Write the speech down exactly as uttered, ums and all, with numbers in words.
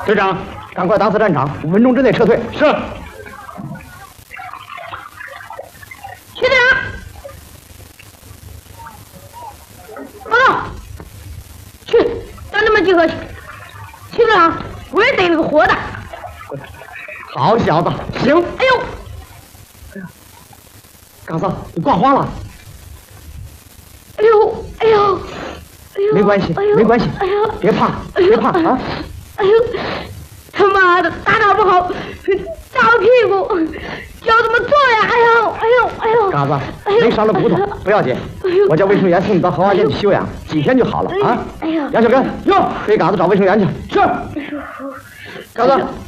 队长， 赶快打死战场，五分钟之内撤退。 是。 徐队长，报告，去找你们集合去。徐队长，我也逮了个活的。 好小子，行。 哎呦， 哎呀，刚嫂，你挂慌了。 哎呦，哎呦，哎呦， 没关系， 哎呦， 没关系， 哎呦， 别怕，别怕啊！ 哎呦，他妈的，打打不好，打我屁股，叫怎么做呀？哎呦，哎呦，哎呦， 嘎子，没伤了骨头，不要紧，我叫卫生员送你到荷花县去休养，几天就好了啊！ 哎呀， 杨小根，哟，给嘎子找卫生员去。是。嘎子。